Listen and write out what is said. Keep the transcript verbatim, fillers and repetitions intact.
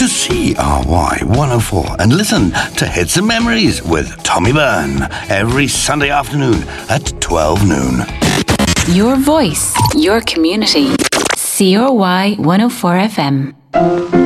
to C R Y one oh four and listen to Hits and Memories with Tommy Byrne every Sunday afternoon at twelve noon. Your voice, your community. C R Y one oh four F M.